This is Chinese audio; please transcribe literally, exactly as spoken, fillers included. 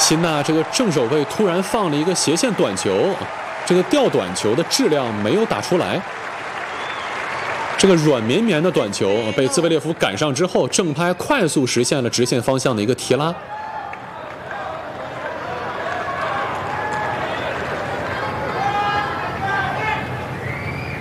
辛纳这个正手位突然放了一个斜线短球，这个吊短球的质量没有打出来。这个软绵绵的短球被兹维列夫赶上之后，正拍快速实现了直线方向的一个提拉。